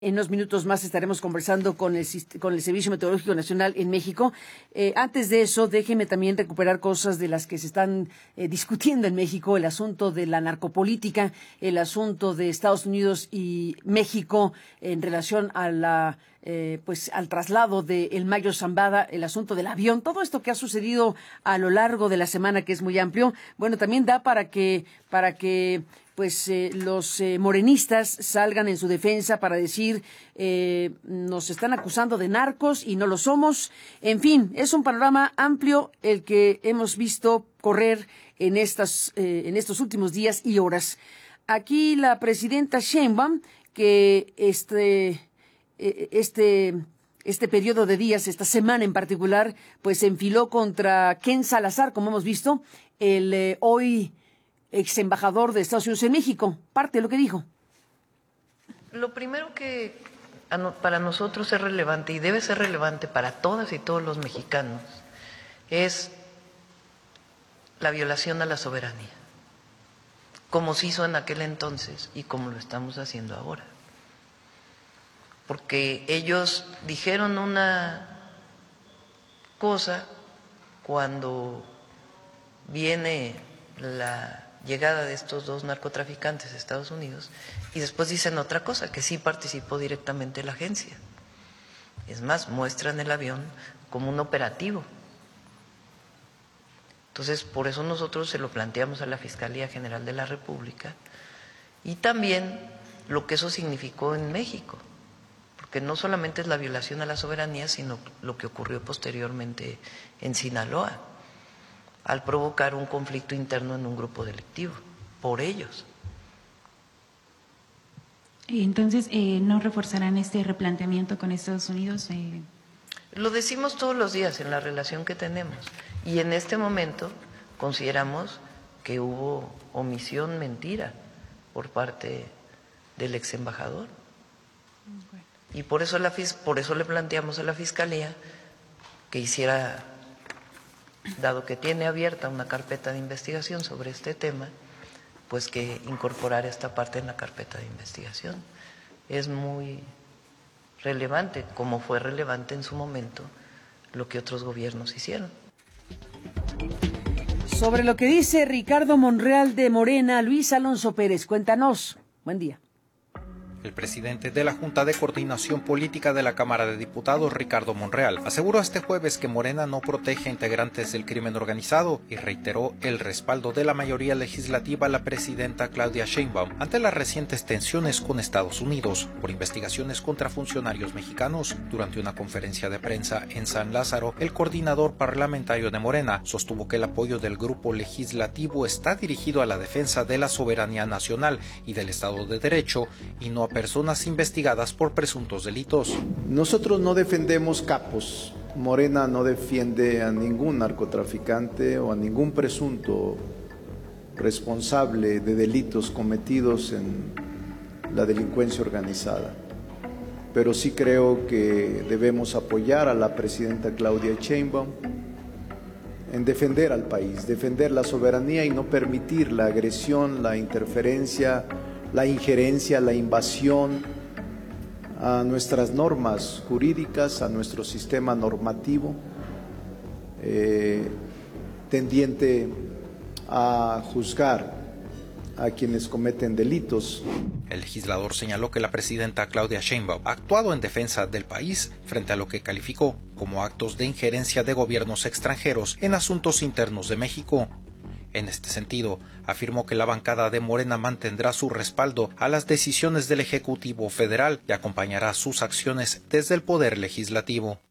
En unos minutos más estaremos conversando con el Servicio Meteorológico Nacional en México. Antes de eso, déjeme también recuperar cosas de las que se están discutiendo en México, el asunto de la narcopolítica, el asunto de Estados Unidos y México en relación a al traslado de El Mayo Zambada, el asunto del avión, todo esto que ha sucedido a lo largo de la semana, que es muy amplio. Bueno, también da para que los morenistas salgan en su defensa para decir nos están acusando de narcos y no lo somos. En fin, es un panorama amplio el que hemos visto correr en estos últimos días y horas. Aquí la presidenta Sheinbaum, que este periodo de días, esta semana en particular, pues se enfiló contra Ken Salazar, como hemos visto, el hoy ex embajador de Estados Unidos en México. Parte de lo que dijo. Lo primero que para nosotros es relevante y debe ser relevante para todas y todos los mexicanos es la violación a la soberanía, como se hizo en aquel entonces y como lo estamos haciendo ahora. Porque ellos dijeron una cosa cuando viene la llegada de estos dos narcotraficantes a Estados Unidos y después dicen otra cosa, que sí participó directamente la agencia. Es más, muestran el avión como un operativo. Entonces, por eso nosotros se lo planteamos a la Fiscalía General de la República y también lo que eso significó en México, porque no solamente es la violación a la soberanía, sino lo que ocurrió posteriormente en Sinaloa, al provocar un conflicto interno en un grupo delictivo, por ellos. Entonces, ¿no reforzarán este replanteamiento con Estados Unidos? Lo decimos todos los días en la relación que tenemos y en este momento consideramos que hubo omisión, mentira por parte del ex embajador. Y por eso le planteamos a la Fiscalía que hiciera, dado que tiene abierta una carpeta de investigación sobre este tema, pues que incorporara esta parte en la carpeta de investigación. Es muy relevante, como fue relevante en su momento lo que otros gobiernos hicieron. Sobre lo que dice Ricardo Monreal de Morena, Luis Alonso Pérez, cuéntanos. Buen día. El presidente de la Junta de Coordinación Política de la Cámara de Diputados, Ricardo Monreal, aseguró este jueves que Morena no protege a integrantes del crimen organizado y reiteró el respaldo de la mayoría legislativa a la presidenta Claudia Sheinbaum ante las recientes tensiones con Estados Unidos por investigaciones contra funcionarios mexicanos. Durante una conferencia de prensa en San Lázaro, el coordinador parlamentario de Morena sostuvo que el apoyo del grupo legislativo está dirigido a la defensa de la soberanía nacional y del Estado de Derecho y no a personas investigadas por presuntos delitos. Nosotros no defendemos capos. Morena no defiende a ningún narcotraficante o a ningún presunto responsable de delitos cometidos en la delincuencia organizada. Pero sí creo que debemos apoyar a la presidenta Claudia Sheinbaum en defender al país, defender la soberanía y no permitir la agresión, la interferencia, la injerencia, la invasión a nuestras normas jurídicas, a nuestro sistema normativo, tendiente a juzgar a quienes cometen delitos. El legislador señaló que la presidenta Claudia Sheinbaum ha actuado en defensa del país frente a lo que calificó como actos de injerencia de gobiernos extranjeros en asuntos internos de México. En este sentido, afirmó que la bancada de Morena mantendrá su respaldo a las decisiones del Ejecutivo Federal y acompañará sus acciones desde el Poder Legislativo.